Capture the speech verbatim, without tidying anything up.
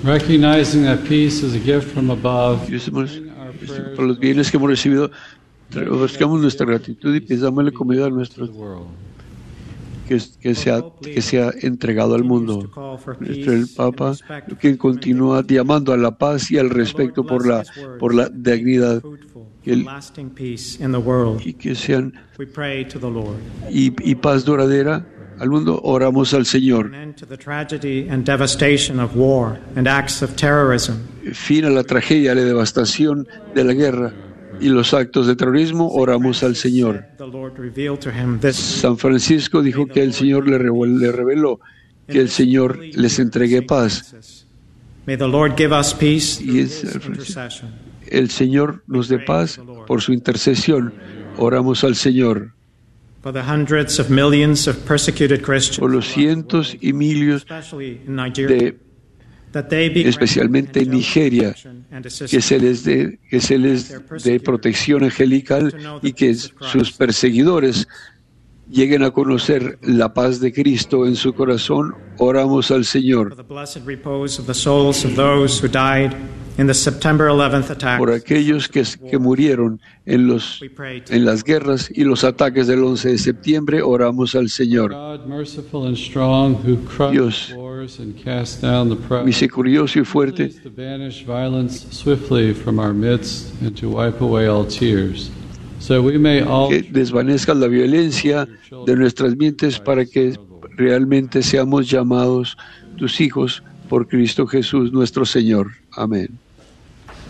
Recognizing that peace is a gift from above, Y decimos, por los bienes que hemos recibido, ofrezcamos nuestra gratitud y pidámosle comida a nuestro que, que, sea, que sea entregado al mundo. Nuestro el Papa, quien continúa llamando a la paz y al respeto por la, por la dignidad que el, y que sean y, y paz duradera al mundo. Oramos al Señor. Fin a la tragedia, a la devastación de la guerra y los actos de terrorismo. Oramos al Señor. San Francisco dijo que el Señor le reveló que el Señor les entregue paz. Y es, el Señor nos dé paz por su intercesión. Oramos al Señor. Por los cientos y miles de, especialmente en Nigeria, que se les dé, que se les dé protección angelical y que sus perseguidores lleguen a conocer la paz de Cristo en su corazón. Oramos al Señor. Por aquellos que, que murieron en, los, en las guerras y los ataques del once de septiembre, oramos al Señor. Dios, misericordioso y fuerte, que desvanezca la violencia de nuestras mentes para que realmente seamos llamados tus hijos por Cristo Jesús nuestro Señor. Amén.